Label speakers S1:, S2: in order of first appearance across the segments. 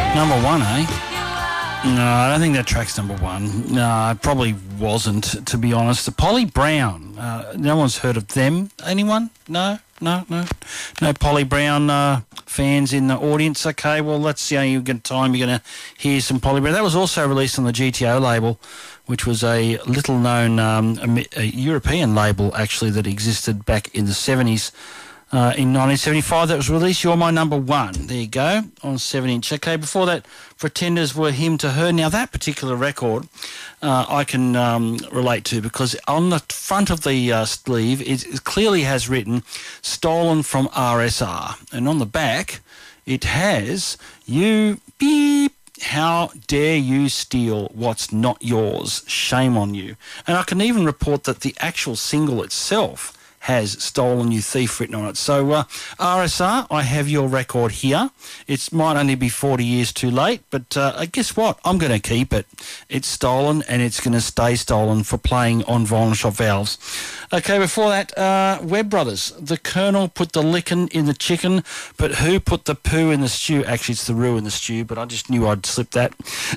S1: Number one, eh? No, I don't think that track's number one. No, it probably wasn't, to be honest. Polly Brown. No one's heard of them. Anyone? No. No Polly Brown fans in the audience. Okay, well, that's the only time you're going to hear some Polly Brown. That was also released on the GTO label, which was a little-known a European label, actually, that existed back in the 70s. In 1975, that was released. You're My Number One. There you go, on 7-inch. Okay, before that, Pretenders were Him to Her. Now, that particular record I can relate to, because on the front of the sleeve, it clearly has written, stolen from RSR. And on the back, it has, you beep, how dare you steal what's not yours? Shame on you. And I can even report that the actual single itself has Stolen You Thief written on it. So, RSR, I have your record here. It might only be 40 years too late, but guess what? I'm going to keep it. It's stolen, and it's going to stay stolen for playing on Vinyl Shop Valves. Okay, before that, Webb Brothers. The Colonel put the lickin' in the chicken, but who put the poo in the stew? Actually, it's the roux in the stew, but I just knew I'd slip that.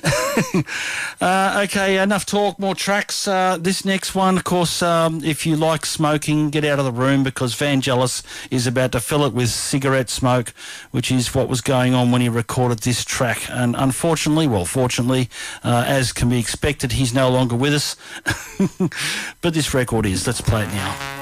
S1: Okay, enough talk, more tracks. This next one, of course, if you like smoking, get out of the room, because Vangelis is about to fill it with cigarette smoke, which is what was going on when he recorded this track. And unfortunately, well, fortunately, as can be expected, he's no longer with us. But this record is. Let's play it now.